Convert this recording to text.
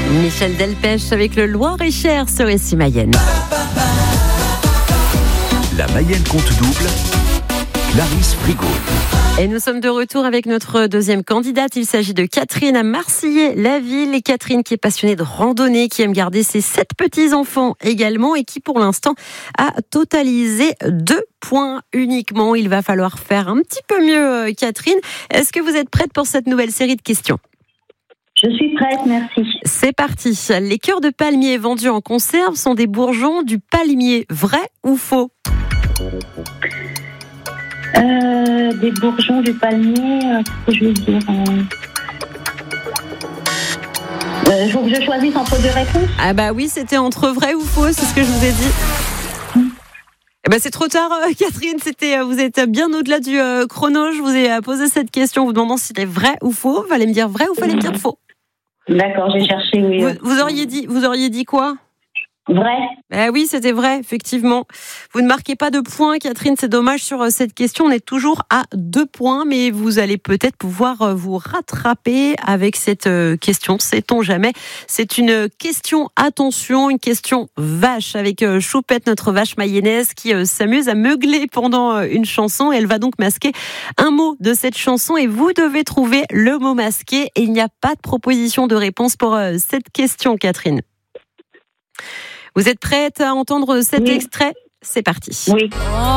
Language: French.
Michel Delpech avec le Loir-et-Cher sur Ici Mayenne. La Mayenne compte double, Clarisse Frigaud. Et nous sommes de retour avec notre deuxième candidate. Il s'agit de Catherine à Marcilly-la-Ville. Et Catherine qui est passionnée de randonnée, qui aime garder ses 7 petits-enfants également et qui pour l'instant a totalisé 2 points uniquement. Il va falloir faire un petit peu mieux, Catherine. Est-ce que vous êtes prête pour cette nouvelle série de questions ? Je suis prête, merci. C'est parti. Les cœurs de palmier vendus en conserve sont des bourgeons du palmier. Vrai ou faux ? Des bourgeons du palmier, qu'est-ce que je vais dire Il faut que je choisisse entre 2 réponses. Ah bah oui, c'était entre vrai ou faux, c'est ce que je vous ai dit. Eh ben c'est trop tard, Catherine. Vous êtes bien au-delà du chrono. Je vous ai posé cette question, vous demandant si c'était vrai ou faux. Fallait me dire vrai ou fallait me dire faux. D'accord, j'ai cherché. Oui. Vous auriez dit quoi ? Vrai. Oui, c'était vrai, effectivement. Vous ne marquez pas de points, Catherine, c'est dommage sur cette question. On est toujours à 2 points, mais vous allez peut-être pouvoir vous rattraper avec cette question, sait-on jamais. C'est une question, attention, une question vache, avec Choupette, notre vache mayonnaise, qui s'amuse à meugler pendant une chanson. Elle va donc masquer un mot de cette chanson et vous devez trouver le mot masqué. Et il n'y a pas de proposition de réponse pour cette question, Catherine. Vous êtes prête à entendre cet extrait ? C'est parti. Oui.